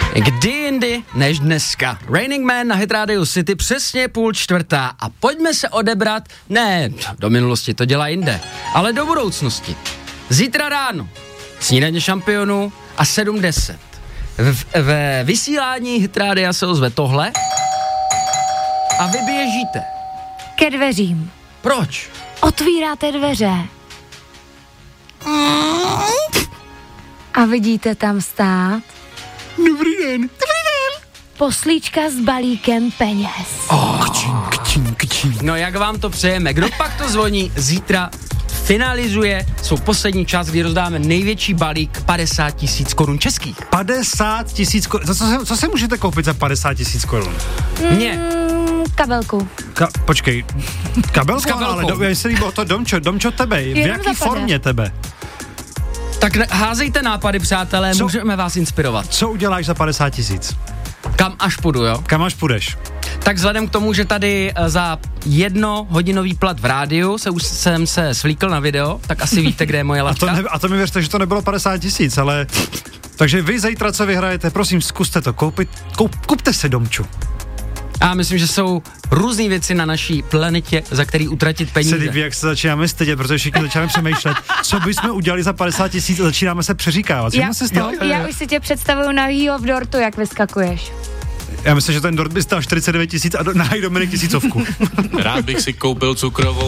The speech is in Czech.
Kdy jindy než dneska. Raining Man na Hit Radio City, přesně 3:30 a pojďme se odebrat, ne do minulosti, to dělá jinde, ale do budoucnosti. Zítra ráno, snídaně šampionů a 7:10. Ve vysílání Hit Radia se ozve tohle a vy běžíte. Ke dveřím. Proč? Otvíráte dveře. A vidíte tam stát. Dobrý den. Poslíčka s balíkem peněz. No jak vám to přejeme? Kdo pak to zvoní zítra finalizuje svou poslední část, kdy rozdáme největší balík 50 000 korun českých. 50 000 korun? Co si můžete koupit za 50 000 korun? Mně. Kabelku. Počkej, kabelku? Ale já se líbilo to Domčo tebe. V jaký formě tebe? Tak házejte nápady, přátelé, můžeme vás inspirovat. Co uděláš za 50 000? Kam až půjdu, jo? Kam až půjdeš? Tak vzhledem k tomu, že tady za 1hodinový plat v rádiu jsem se svlíkl na video, tak asi víte, kde je moje laťka. A to mi věřte, že to nebylo 50 000, ale... Takže vy zítra, co vyhrajete, prosím, zkuste to koupit. Kupte se Domču. A myslím, že jsou různý věci na naší planetě, za který utratit peníze. Se líbí, jak se začínáme stydět, protože všichni začínáme přemýšlet, co bychom udělali za 50 000 a začínáme se přeříkávat. Já už si tě představuju na v dortu, jak vyskakuješ. Já myslím, že ten dort by stál 49 000 a nahají Dominik 1000. Rád bych si koupil cukrovou